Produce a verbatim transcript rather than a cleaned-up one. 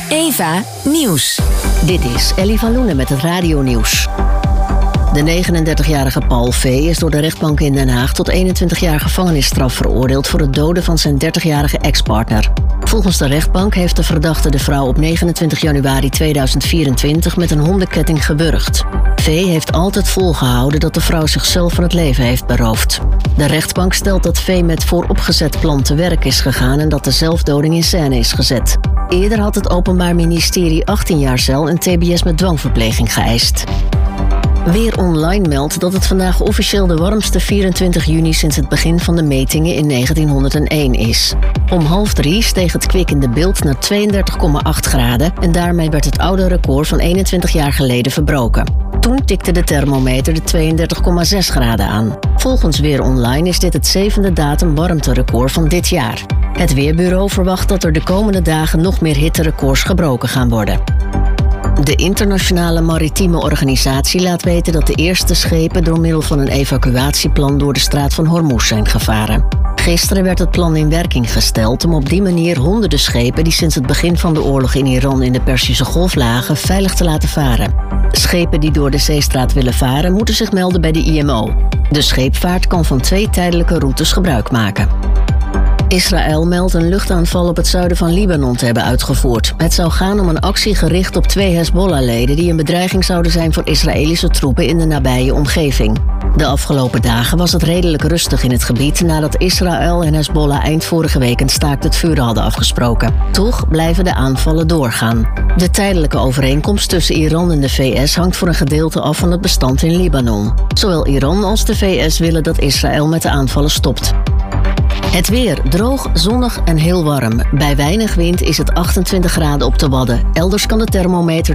Eva Nieuws. Dit is Ellie van Loenen met het radionieuws. De negenendertigjarige Paul V. is door de rechtbank in Den Haag tot eenentwintig jaar gevangenisstraf veroordeeld voor het doden van zijn dertigjarige ex-partner. Volgens de rechtbank heeft de verdachte de vrouw op negenentwintig januari tweeduizend vierentwintig met een hondenketting gewurgd. V. heeft altijd volgehouden dat de vrouw zichzelf van het leven heeft beroofd. De rechtbank stelt dat V. met vooropgezet plan te werk is gegaan en dat de zelfdoding in scène is gezet. Eerder had het Openbaar Ministerie achttien jaar cel en T B S met dwangverpleging geëist. Weer Online meldt dat het vandaag officieel de warmste vierentwintig juni sinds het begin van de metingen in negentienhonderdéén is. Om half drie steeg het kwik in de beeld naar tweeëndertig komma acht graden en daarmee werd het oude record van eenentwintig jaar geleden verbroken. Toen tikte de thermometer de tweeëndertig komma zes graden aan. Volgens Weer Online is dit het zevende datum warmterecord van dit jaar. Het Weerbureau verwacht dat er de komende dagen nog meer hitterecords gebroken gaan worden. De Internationale Maritieme Organisatie laat weten dat de eerste schepen door middel van een evacuatieplan door de straat van Hormuz zijn gevaren. Gisteren werd het plan in werking gesteld om op die manier honderden schepen die sinds het begin van de oorlog in Iran in de Perzische Golf lagen veilig te laten varen. Schepen die door de zeestraat willen varen moeten zich melden bij de I M O. De scheepvaart kan van twee tijdelijke routes gebruik maken. Israël meldt een luchtaanval op het zuiden van Libanon te hebben uitgevoerd. Het zou gaan om een actie gericht op twee Hezbollah-leden die een bedreiging zouden zijn voor Israëlische troepen in de nabije omgeving. De afgelopen dagen was het redelijk rustig in het gebied nadat Israël en Hezbollah eind vorige week een staakt het vuren hadden afgesproken. Toch blijven de aanvallen doorgaan. De tijdelijke overeenkomst tussen Iran en de V S hangt voor een gedeelte af van het bestand in Libanon. Zowel Iran als de V S willen dat Israël met de aanvallen stopt. Het weer droog, zonnig en heel warm. Bij weinig wind is het achtentwintig graden op de Wadden. Elders kan de thermometer